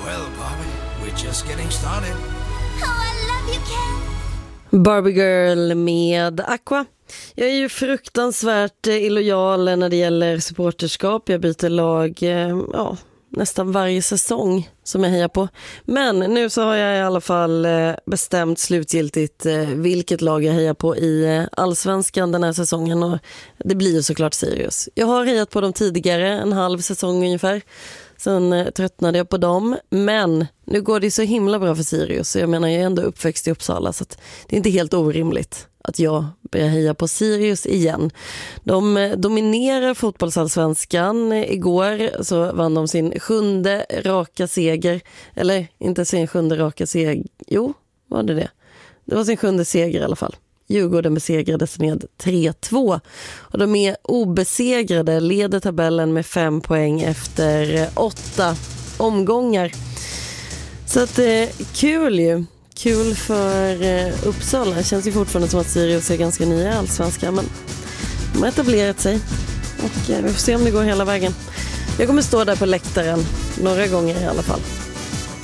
Well, Bobby, we're just getting started. Oh, I love you, Ken. Barbie Girl med Aqua. Jag är ju fruktansvärt illojal när det gäller supporterskap. Jag byter lag nästan varje säsong som jag hejar på. Men nu så har jag i alla fall bestämt slutgiltigt vilket lag jag hejar på i Allsvenskan den här säsongen. Och det blir ju såklart Sirius. Jag har hejat på dem tidigare, en halv säsong ungefär. Sen tröttnade jag på dem. Men nu går det så himla bra för Sirius. Så jag menar, jag är ändå uppväxt i Uppsala. Så att det är inte helt orimligt att jag börjar heja på Sirius igen. De dominerar fotbollsallsvenskan. Igår så vann de sin 7:e raka seger. Eller inte sin 7:e raka seger. Jo, var det? Det var sin 7:e seger i alla fall. Djurgården besegrades med 3-2. Och de är obesegrade, leder tabellen med 5 poäng efter 8 omgångar. Så att kul ju. Kul för Uppsala. Det känns ju fortfarande som att Sirius är ganska nya i Allsvenskan, men de har etablerat sig. Och vi får se om det går hela vägen. Jag kommer stå där på läktaren några gånger i alla fall.